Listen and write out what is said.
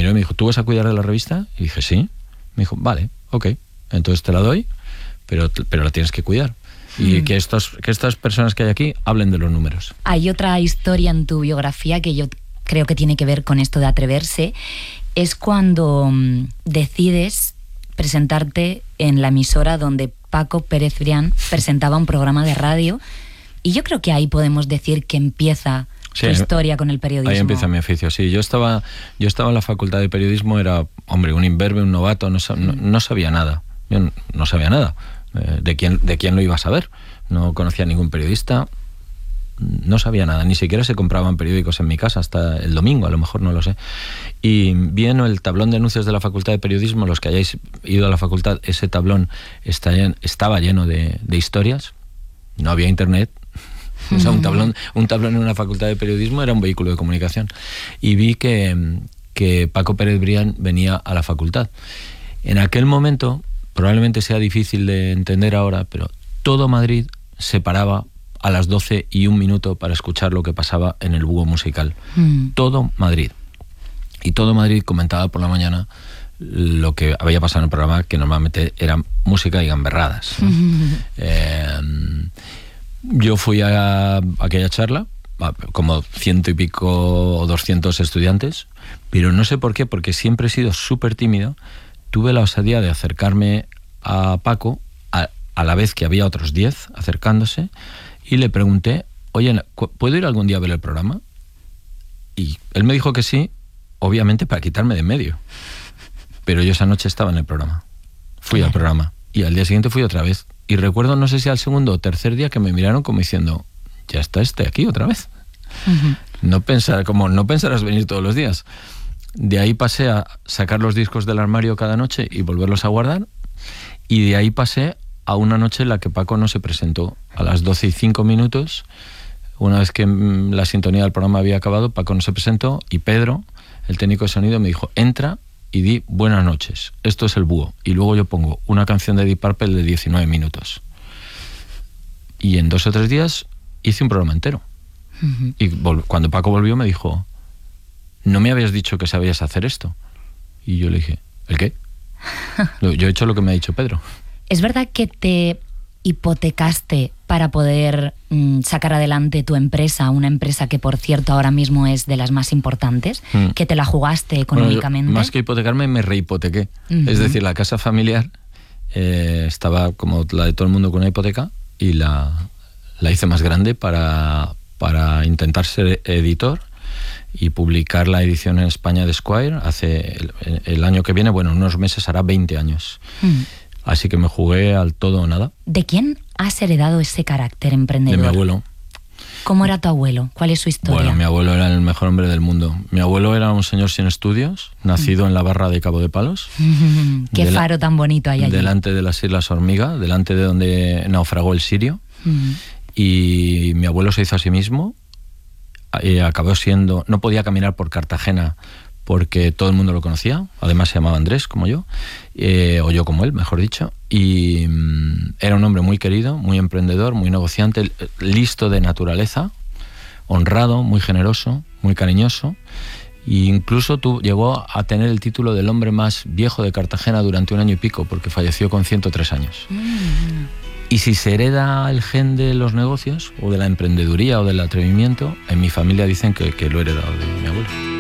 miró y me dijo, ¿tú vas a cuidar de la revista? Y dije, sí. Me dijo, vale, ok, entonces te la doy, pero la tienes que cuidar. Y que estas personas que hay aquí hablen de los números. Hay otra historia en tu biografía que yo creo que tiene que ver con esto de atreverse. Es cuando decides presentarte en la emisora donde Paco Pérez Brián presentaba un programa de radio. Y yo creo que ahí podemos decir que empieza tu historia con el periodismo. Ahí empieza mi oficio, sí. Yo estaba en la facultad de periodismo, era, hombre, un imberbe, un novato, no sabía nada. Yo no sabía nada. ¿De quién lo iba a saber? No conocía a ningún periodista, no sabía nada, ni siquiera se compraban periódicos en mi casa hasta el domingo, a lo mejor, no lo sé. Y viendo el tablón de anuncios de la Facultad de Periodismo, los que hayáis ido a la facultad, ese tablón estaba lleno de historias, no había internet. O sea, un tablón en una facultad de periodismo era un vehículo de comunicación. Y vi que Paco Pérez Brián venía a la facultad. En aquel momento, probablemente sea difícil de entender ahora, pero todo Madrid se paraba a las 12:01 para escuchar lo que pasaba en el Búho musical. Todo Madrid. Y todo Madrid comentaba por la mañana lo que había pasado en el programa, que normalmente era música y gamberradas, ¿no? Yo fui a aquella charla, como 100 y pico o 200 estudiantes, pero no sé por qué, porque siempre he sido súper tímido. Tuve la osadía de acercarme a Paco, a la vez que había otros 10 acercándose, y le pregunté, oye, ¿puedo ir algún día a ver el programa? Y él me dijo que sí, obviamente para quitarme de en medio. Pero yo esa noche estaba en el programa. Fui al programa. Y al día siguiente fui otra vez. Y recuerdo, no sé si al segundo o tercer día, que me miraron como diciendo, ya está aquí otra vez. No pensarás venir todos los días. De ahí pasé a sacar los discos del armario cada noche y volverlos a guardar. Y de ahí pasé a una noche en la que Paco no se presentó. A las 12:05, una vez que la sintonía del programa había acabado, Paco no se presentó y Pedro, el técnico de sonido, me dijo, entra y di buenas noches, esto es el Búho. Y luego yo pongo una canción de Deep Purple de 19 minutos. Y en 2 o 3 días hice un programa entero. Y cuando Paco volvió me dijo, ¿no me habías dicho que sabías hacer esto? Y yo le dije, ¿el qué? Yo he hecho lo que me ha dicho Pedro. ¿Es verdad que te hipotecaste para poder sacar adelante tu empresa, una empresa que, por cierto, ahora mismo es de las más importantes, que te la jugaste económicamente? Bueno, más que hipotecarme, me rehipotequé. Es decir, la casa familiar estaba como la de todo el mundo con una hipoteca, y la hice más grande para intentar ser editor y publicar la edición en España de Esquire hace el año que viene, bueno, en unos meses hará 20 años. Así que me jugué al todo o nada. ¿De quién has heredado ese carácter emprendedor? De mi abuelo. ¿Cómo era tu abuelo? ¿Cuál es su historia? Bueno, mi abuelo era el mejor hombre del mundo. Mi abuelo era un señor sin estudios, nacido en la Barra de Cabo de Palos. Qué faro tan bonito hay allí. Delante de las Islas Hormiga, delante de donde naufragó el Sirio. Y mi abuelo se hizo a sí mismo. Acabó siendo... No podía caminar por Cartagena porque todo el mundo lo conocía. Además se llamaba Andrés, como yo. O yo como él, mejor dicho. Y era un hombre muy querido, muy emprendedor, muy negociante, listo de naturaleza, honrado, muy generoso, muy cariñoso. E incluso llegó a tener el título del hombre más viejo de Cartagena durante 1 año y pico, porque falleció con 103 años. Y si se hereda el gen de los negocios, o de la emprendeduría, o del atrevimiento, en mi familia dicen que lo he heredado de mi abuelo.